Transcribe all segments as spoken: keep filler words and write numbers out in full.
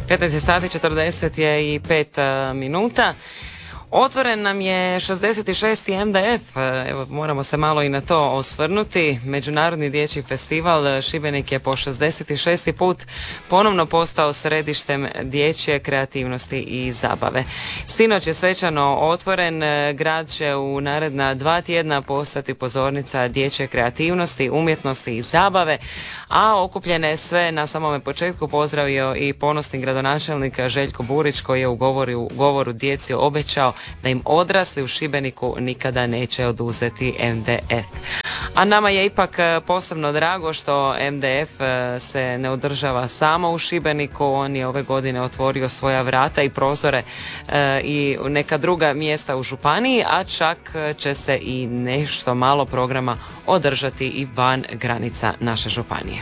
petnaest sati četrdeset pet minuta. Otvoren nam je šezdeset šesti M D F, evo moramo se malo i na to osvrnuti. Međunarodni dječji festival Šibenik je po šezdeset šesti put ponovno postao središtem dječje kreativnosti i zabave. Sinoć je svečano otvoren, grad će u naredna dva tjedna postati pozornica dječje kreativnosti, umjetnosti i zabave, a okupljene sve na samome početku pozdravio i ponosni gradonačelnik Željko Burić, koji je u govoru, govoru djeci obećao da im odrasli u Šibeniku nikada neće oduzeti M D F. A nama je ipak posebno drago što M D F se ne održava samo u Šibeniku, on je ove godine otvorio svoja vrata i prozore e, i neka druga mjesta u županiji, a čak će se i nešto malo programa održati i van granica naše županije.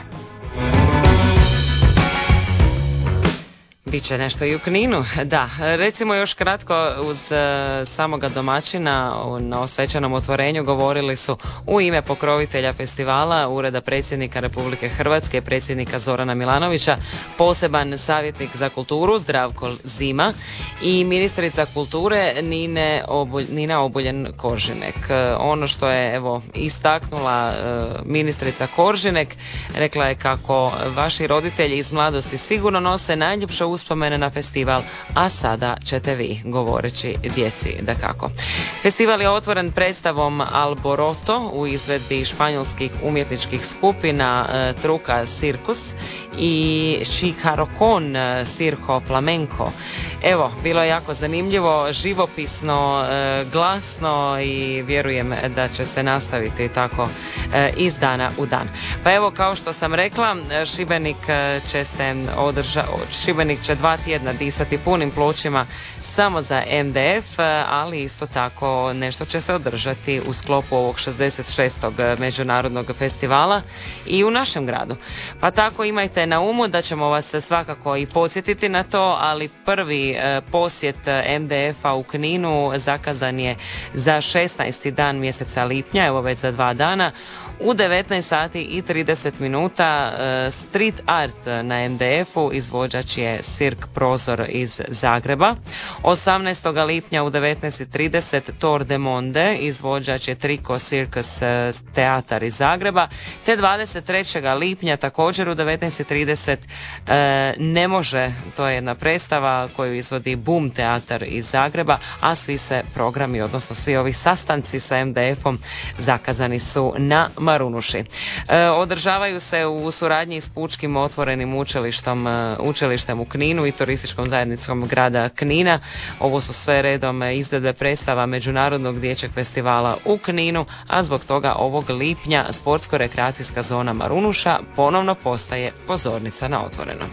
Biće nešto i u Kninu, da. Recimo još kratko uz uh, samoga domaćina na osvećanom otvorenju govorili su u ime pokrovitelja festivala, Ureda predsjednika Republike Hrvatske, predsjednika Zorana Milanovića, poseban savjetnik za kulturu Zdravko Zima i ministrica kulture Nine Obulj, Nina Obuljen-Koržinek. Uh, ono što je evo istaknula uh, ministrica Koržinek, rekla je kako vaši roditelji iz mladosti sigurno nose najljepše uspomene na festival, a sada ćete vi, govoreći djeci dakako. Festival je otvoren predstavom Alboroto u izvedbi španjolskih umjetničkih skupina uh, Truka Circus i Chicarocon Circo Flamenco. Evo, bilo je jako zanimljivo, živopisno, uh, glasno i vjerujem da će se nastaviti tako uh, iz dana u dan. Pa evo, kao što sam rekla, Šibenik će se održati, Šibenik će dva tjedna disati punim plućima samo za M D F, ali isto tako nešto će se održati u sklopu ovog šezdeset šestog međunarodnog festivala i u našem gradu. Pa tako imajte na umu da ćemo vas svakako i podsjetiti na to, ali prvi posjet M D F-a u Kninu zakazan je za šesnaesti dan mjeseca lipnja, evo već za dva dana, u devetnaest sati i trideset minuta. Street art na M D F-u izvođač je Cirk Prozor iz Zagreba. osamnaestog lipnja u devetnaest i trideset Tor de Monde, izvođač je Trico Circus teatar iz Zagreba, te dvadeset trećeg lipnja također u devetnaest i trideset Ne može, to je jedna predstava koju izvodi Boom teatar iz Zagreba, a svi se programi, odnosno svi ovi sastanci sa M D F-om zakazani su na Marunuši. E, održavaju se u suradnji s Pučkim otvorenim učilištem, učilištem u Kninu i turističkom zajednicom grada Knina. Ovo su sve redom izvedbe predstava Međunarodnog dječjeg festivala u Kninu, a zbog toga ovog lipnja sportsko-rekreacijska zona Marunuša ponovno postaje pozornica na otvorenom.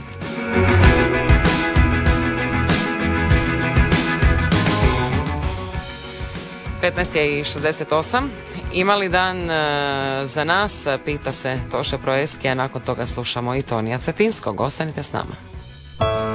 petnaest i šezdeset osam. Ima li dan e, za nas, pita se Toše Proeski, a nakon toga slušamo i Tonija Cetinskog. Ostanite s nama.